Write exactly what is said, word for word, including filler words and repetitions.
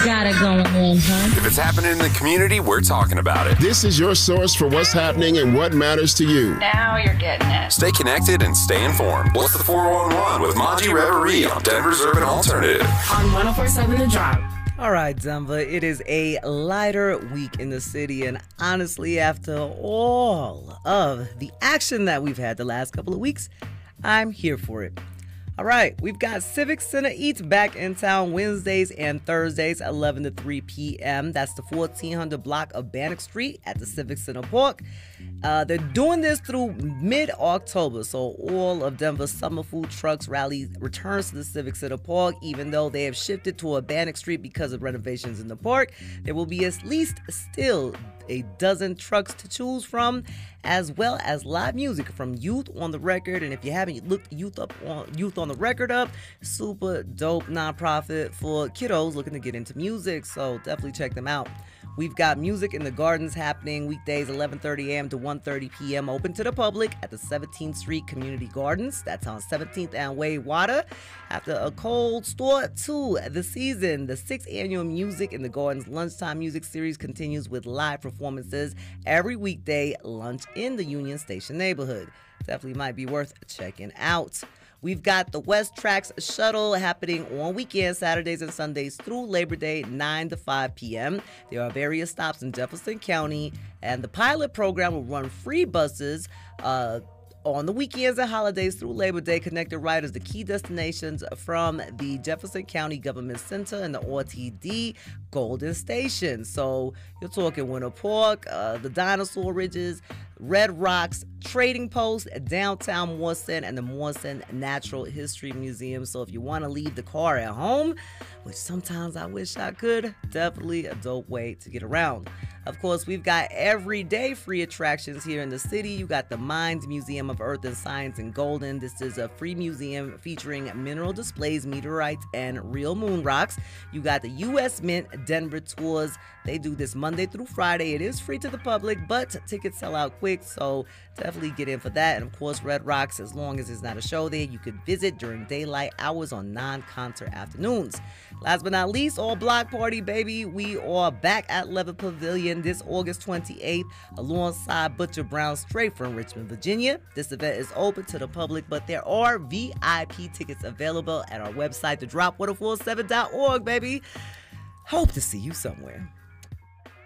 got it going on, huh? If it's happening in the community, we're talking about it. This is your source for what's happening and what matters to you. Now you're getting it. Stay connected and stay informed. What's the four one one with Monty Reverie on Denver's Urban Alternative? On one oh four point seven The Drop. All right, Denver, it is a lighter week in the city, and honestly, after all of the action that we've had the last couple of weeks, I'm here for it. All right, we've got Civic Center Eats back in town Wednesdays and Thursdays, eleven to three p.m. That's the fourteen hundred block of Bannock Street at the Civic Center Park. Uh, they're doing this through mid-October, so all of Denver's summer food trucks rally returns to the Civic Center Park. Even though they have shifted to a Bannock Street because of renovations in the park, there will be at least still a dozen trucks to choose from, as well as live music from Youth on the Record. And if you haven't looked Youth up on Youth on the Record up, super dope nonprofit for kiddos looking to get into music. So definitely check them out. We've got Music in the Gardens happening weekdays eleven thirty a.m. to one thirty p.m. open to the public at the seventeenth Street Community Gardens. That's on seventeenth and Waywater. After a cold start to the season, the sixth annual Music in the Gardens Lunchtime Music Series continues with live performances every weekday lunch in the Union Station neighborhood. Definitely might be worth checking out. We've got the West Tracks Shuttle happening on weekends, Saturdays and Sundays through Labor Day, nine to five p.m. There are various stops in Jefferson County, and the pilot program will run free buses uh, on the weekends and holidays through Labor Day, connected riders to key destinations from the Jefferson County Government Center and the R T D Golden Station. So you're talking Winter Park, uh, the Dinosaur Ridges, Red Rocks, Trading Post, downtown Morrison, and the Morrison Natural History Museum. So if you want to leave the car at home, which sometimes I wish I could, definitely a dope way to get around. Of course, we've got everyday free attractions here in the city. You got the Mines Museum of Earth and Science in Golden. This is a free museum featuring mineral displays, meteorites, and real moon rocks. You got the U S Mint Denver tours. They do this Monday through Friday. It is free to the public, but tickets sell out quick, so definitely get in for that. And of course, Red Rocks, as long as it's not a show there, you could visit during daylight hours on non-concert afternoons. Last but not least, all block party, baby. We are back at Levitt Pavilion this August twenty-eighth alongside Butcher Brown, straight from Richmond, Virginia. This event is open to the public, but there are V I P tickets available at our website, the drop one oh four seven dot org, baby. Hope to see you somewhere.